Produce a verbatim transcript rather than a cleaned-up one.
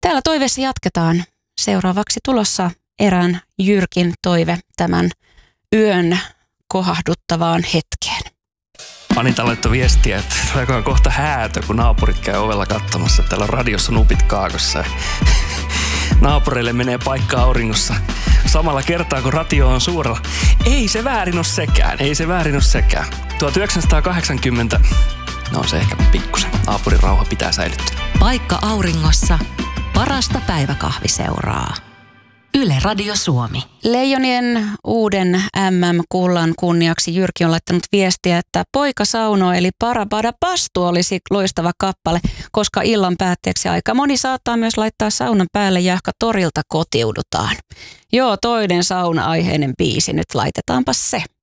Täällä toiveessa jatketaan. Seuraavaksi tulossa erään Jyrkin toive tämän yön kohahduttavaan hetkeen. Anita laittoi viestiä, että tuleekohan kohta häätö, kun naapurit käy ovella katsomassa. Täällä on radiossa nupit kaakossa. Naapureille menee paikka auringossa samalla kertaa, kun radio on suurella. Ei se väärin ole sekään, ei se väärin ole sekään. tuhatyhdeksänsataakahdeksankymmentä, no se ehkä pikkusen. Naapurin rauha pitää säilyttää. Paikka auringossa, parasta päiväkahviseuraa. Yle Radio Suomi. Leijonien uuden äm äm-kullan kunniaksi Jyrki on laittanut viestiä, että Poika saunoo eli Parabada Pastu olisi loistava kappale, koska illan päätteeksi aika moni saattaa myös laittaa saunan päälle jahka torilta kotiudutaan. Joo, toinen sauna-aiheinen biisi, nyt laitetaanpa se.